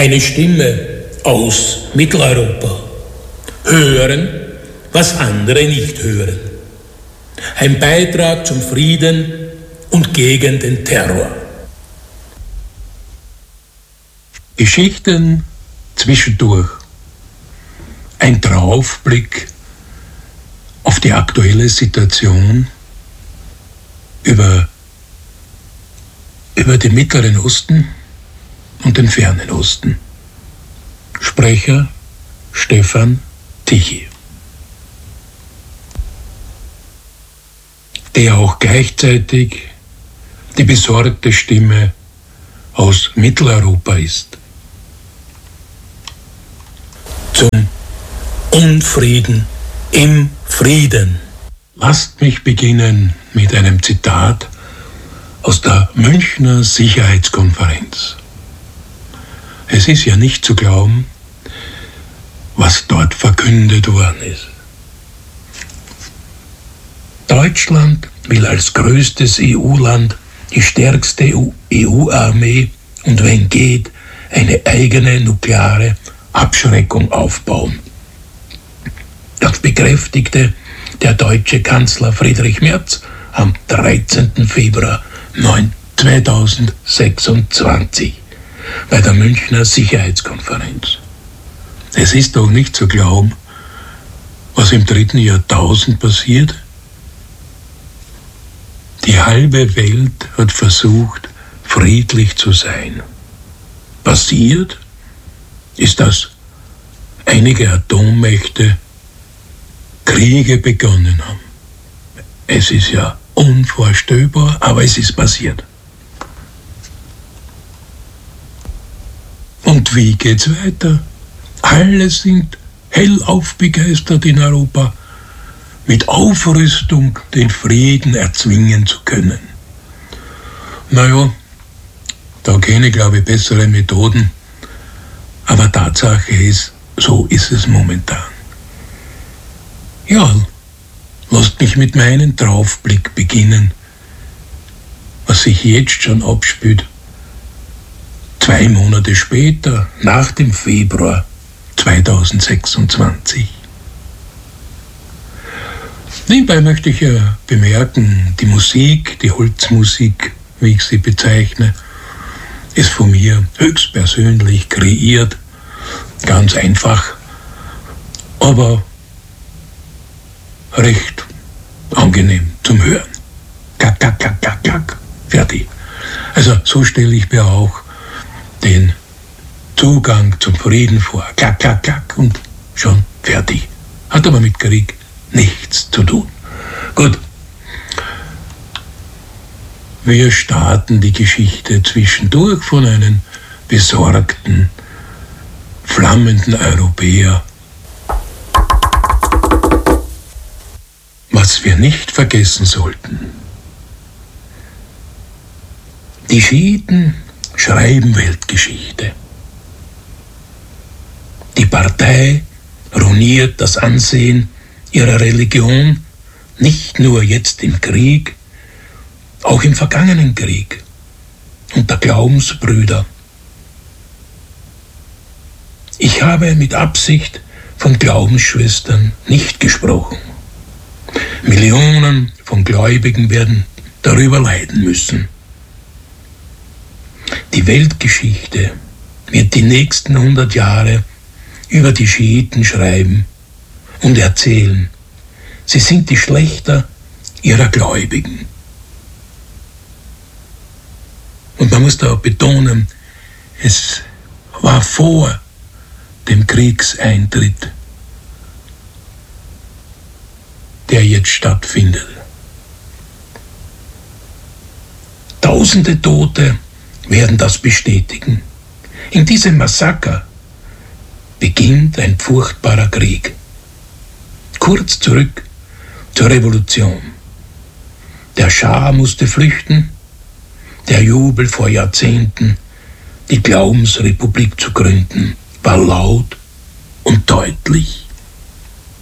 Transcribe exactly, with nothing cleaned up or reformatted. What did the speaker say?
Eine Stimme aus Mitteleuropa. Hören, was andere nicht hören. Ein Beitrag zum Frieden und gegen den Terror. Geschichten zwischendurch. Ein Draufblick auf die aktuelle Situation über, über den Mittleren Osten und den Fernen Osten. Sprecher Stefan Tichy. Der auch gleichzeitig die besorgte Stimme aus Mitteleuropa ist. Zum Unfrieden im Frieden. Lasst mich beginnen mit einem Zitat aus der Münchner Sicherheitskonferenz. Es ist ja nicht zu glauben, was dort verkündet worden ist. Deutschland will als größtes E U-Land die stärkste E U-Armee und wenn geht, eine eigene nukleare Abschreckung aufbauen. Das bekräftigte der deutsche Kanzler Friedrich Merz am dreizehnten Februar zweitausendsechsundzwanzig bei der Münchner Sicherheitskonferenz. Es ist doch nicht zu glauben, was im dritten Jahrtausend passiert. Die halbe Welt hat versucht, friedlich zu sein. Passiert ist, dass einige Atommächte Kriege begonnen haben. Es ist ja unvorstellbar, aber es ist passiert. Und wie geht's weiter? Alle sind hellauf begeistert in Europa, mit Aufrüstung den Frieden erzwingen zu können. Naja, da kenne ich, glaube ich, bessere Methoden, aber Tatsache ist, so ist es momentan. Ja, lasst mich mit meinem Draufblick beginnen, was sich jetzt schon abspielt. Zwei Monate später, nach dem Februar zweitausendsechsundzwanzig. Nebenbei möchte ich ja bemerken, die Musik, die Holzmusik, wie ich sie bezeichne, ist von mir höchstpersönlich kreiert, ganz einfach, aber recht angenehm zum Hören. Kack, kack, kack, kack, kack, fertig. Also so stelle ich mir auch den Zugang zum Frieden vor. Klack, klack, klack und schon fertig. Hat aber mit Krieg nichts zu tun. Gut. Wir starten die Geschichte zwischendurch von einem besorgten, flammenden Europäer. Was wir nicht vergessen sollten. Die Schiiten schreiben Weltgeschichte. Die Partei ruiniert das Ansehen ihrer Religion, nicht nur jetzt im Krieg, auch im vergangenen Krieg unter Glaubensbrüder. Ich habe mit Absicht von Glaubensschwestern nicht gesprochen. Millionen von Gläubigen werden darüber leiden müssen. Die Weltgeschichte wird die nächsten hundert Jahre über die Schiiten schreiben und erzählen. Sie sind die Schlächter ihrer Gläubigen. Und man muss da betonen, es war vor dem Kriegseintritt, der jetzt stattfindet. Tausende Tote werden das bestätigen. In diesem Massaker beginnt ein furchtbarer Krieg. Kurz zurück zur Revolution. Der Schah musste flüchten, der Jubel vor Jahrzehnten, die Glaubensrepublik zu gründen, war laut und deutlich.